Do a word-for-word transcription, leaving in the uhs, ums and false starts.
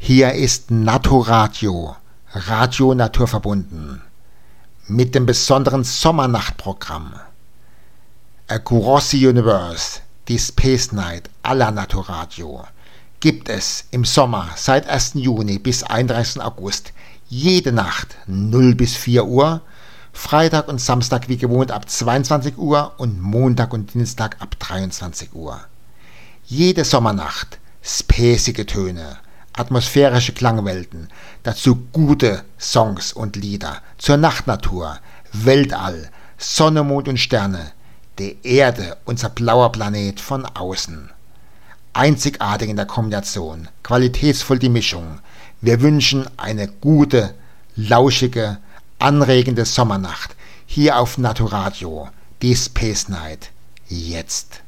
Hier ist Naturadio, Radio naturverbunden, mit dem besonderen Sommernachtprogramm. Across the Universe, die Space Night aller Naturadio, gibt es im Sommer seit ersten Juni bis einunddreißigsten August jede Nacht null bis vier Uhr, Freitag und Samstag wie gewohnt ab zweiundzwanzig Uhr und Montag und Dienstag ab dreiundzwanzig Uhr. Jede Sommernacht spacige Töne, atmosphärische Klangwelten, dazu gute Songs und Lieder zur Nachtnatur, Weltall, Sonne, Mond und Sterne, die Erde, unser blauer Planet von außen. Einzigartig in der Kombination, qualitätsvoll die Mischung. Wir wünschen eine gute, lauschige, anregende Sommernacht hier auf Naturadio, die Space Night, jetzt.